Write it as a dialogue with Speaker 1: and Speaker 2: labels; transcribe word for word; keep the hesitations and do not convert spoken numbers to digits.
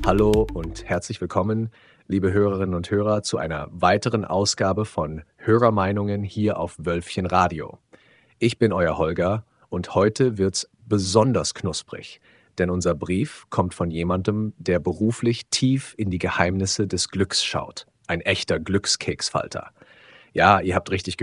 Speaker 1: Hallo und herzlich willkommen, liebe Hörerinnen und Hörer, zu einer weiteren Ausgabe von Hörermeinungen hier auf Wölfchen Radio. Ich bin euer Holger und heute wird's besonders knusprig, denn unser Brief kommt von jemandem, der beruflich tief in die Geheimnisse des Glücks schaut. Ein echter Glückskeksfalter. Ja, ihr habt richtig